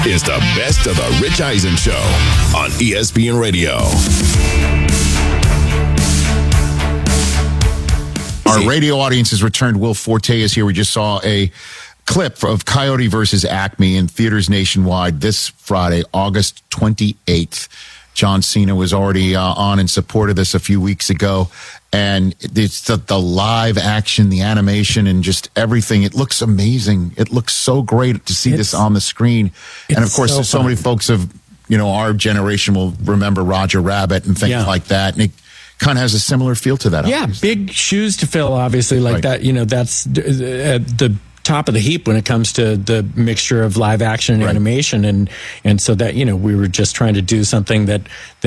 is the best of the Rich Eisen Show on ESPN Radio. Our radio audience has returned. Will Forte is here. We just saw a clip of Coyote versus Acme in theaters nationwide this Friday, August 28th. John Cena was already on in support of this a few weeks ago. And it's the live action, the animation, and just everything. It looks amazing. It looks so great to see this on the screen. And, of course, so many folks of, our generation will remember Roger Rabbit and things like that. And it kind of has a similar feel to that. Yeah, obviously. Big shoes to fill, obviously, like that. That's at the top of the heap when it comes to the mixture of live action and animation. And so that, we were just trying to do something that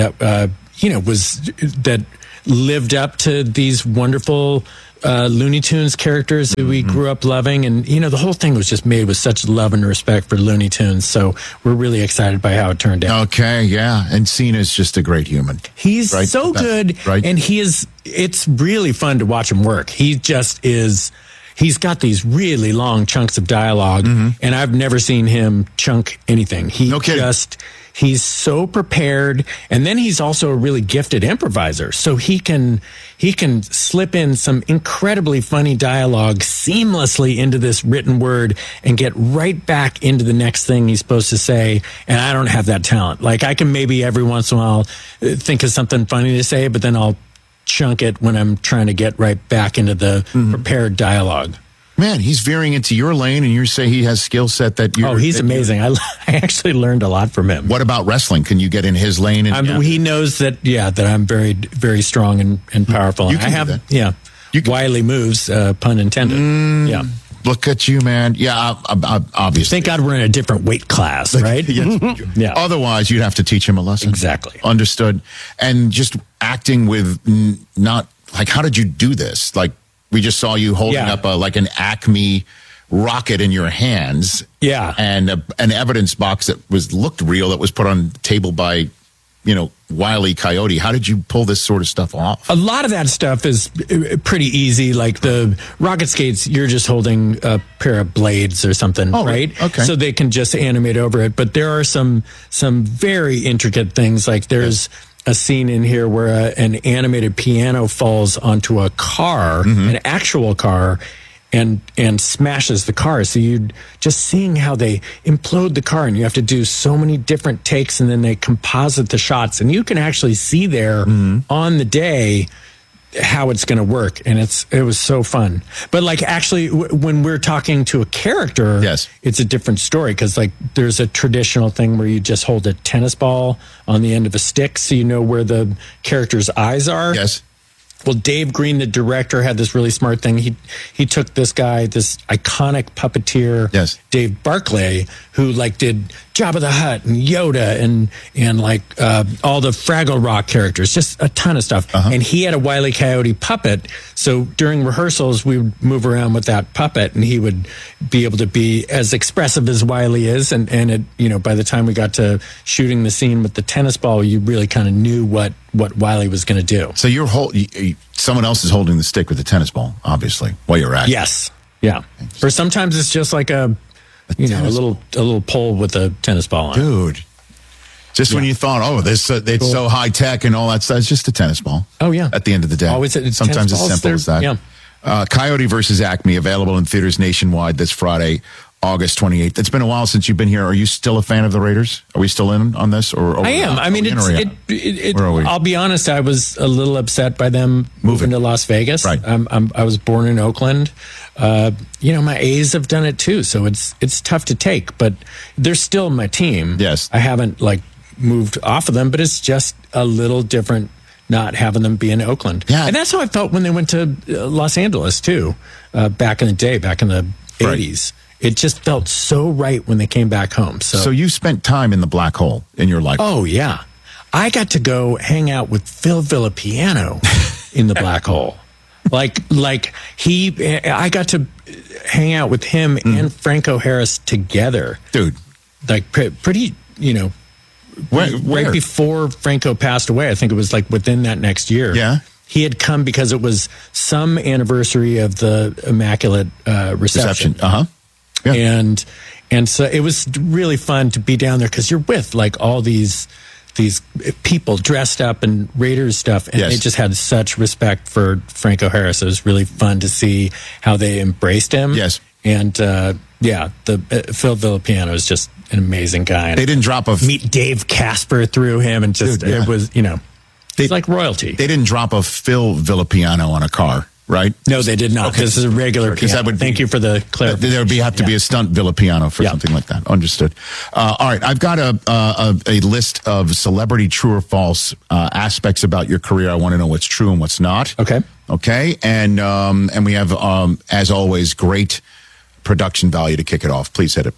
lived up to these wonderful Looney Tunes characters that we grew up loving. And, the whole thing was just made with such love and respect for Looney Tunes. So we're really excited by how it turned out. Okay, yeah. And Cena's just a great human. He's so good. Right. And it's really fun to watch him work. He just is. He's got these really long chunks of dialogue, and I've never seen him chunk anything. He's so prepared, and then he's also a really gifted improviser. So he can slip in some incredibly funny dialogue seamlessly into this written word and get right back into the next thing he's supposed to say. And I don't have that talent. Like, I can maybe every once in a while think of something funny to say, but then I'll chunk it when I'm trying to get right back into the prepared dialogue. Man, he's veering into your lane, and you say he has skill set that you. Oh, he's amazing. I actually learned a lot from him. What about wrestling? Can you get in his lane? And, He knows that I'm very, very strong and powerful. You can do that. Wily moves, pun intended. Yeah. Look at you, man. Yeah, obviously. Thank God we're in a different weight class, right? Yeah. Otherwise, you'd have to teach him a lesson. Exactly. Understood. And just acting with not, like, how did you do this? Like, we just saw you holding up an Acme rocket in your hands. Yeah. And an evidence box that looked real that was put on the table by, Wile E. Coyote. How did you pull this sort of stuff off? A lot of that stuff is pretty easy. Like the rocket skates, you're just holding a pair of blades or something, right? Okay. So they can just animate over it. But there are some very intricate things. Like there's a scene in here where an animated piano falls onto a car, an actual car, and smashes the car. So you just seeing how they implode the car, and you have to do so many different takes, and then they composite the shots, and you can actually see there on the day how it's going to work, and it was so fun. But like actually, when we're talking to a character, it's a different story, because like there's a traditional thing where you just hold a tennis ball on the end of a stick, so you know where the character's eyes are. Yes. Well, Dave Green, the director, had this really smart thing. He took this guy, this iconic puppeteer, Dave Barclay, who like did Jabba the Hutt and Yoda and like all the Fraggle Rock characters, just a ton of stuff. And he had a Wile E. Coyote puppet. So during rehearsals, we would move around with that puppet, and he would be able to be as expressive as Wile E. is. And it, by the time we got to shooting the scene with the tennis ball, you really kind of knew what Wile E. was going to do. So someone else is holding the stick with the tennis ball, obviously, while you're acting. Yes. Yeah. Or sometimes it's just like a little pole with a tennis ball on it. Dude. Just when you thought, it's so high tech and all that stuff, it's just a tennis ball. Oh, yeah. At the end of the day. Sometimes it's simple as that. Yeah. Coyote versus Acme, available in theaters nationwide this Friday, August 28th. It's been a while since you've been here. Are you still a fan of the Raiders? Are we still in on this? Or I am. I mean, I'll be honest, I was a little upset by them moving to Las Vegas. Right. I was born in Oakland. My A's have done it too, so it's tough to take, but they're still my team. Yes. I haven't moved off of them, but it's just a little different not having them be in Oakland. Yeah. And that's how I felt when they went to Los Angeles too, back in the day, back in the 80s. It just felt so right when they came back home. So you spent time in the black hole in your life. Oh, yeah. I got to go hang out with Phil Villapiano in the black hole. I got to hang out with him and Franco Harris together. Dude. Like pretty, right before Franco passed away. I think it was like within that next year. Yeah. He had come because it was some anniversary of the Immaculate Reception. Yeah. And so it was really fun to be down there because you're with like all these people dressed up in Raiders stuff, and they just had such respect for Franco Harris. It was really fun to see how they embraced him. Yes. And Phil Villapiano is just an amazing guy. And they didn't drop a meet Dave Casper through him, and just it was it's like royalty. They didn't drop a Phil Villapiano on a car, right? No, they did not. Okay. This is a regular piano. Thank you for the clarification. There would have to be a stunt Villapiano for something like that. Understood. All right, I've got a list of celebrity true or false aspects about your career. I want to know what's true and what's not. Okay, and we have as always great production value to kick it off. Please hit it.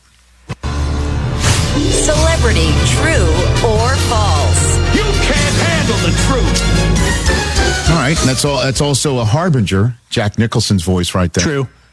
Celebrity true or false? You can't handle the truth. All right, and that's also a harbinger. Jack Nicholson's voice right there. True.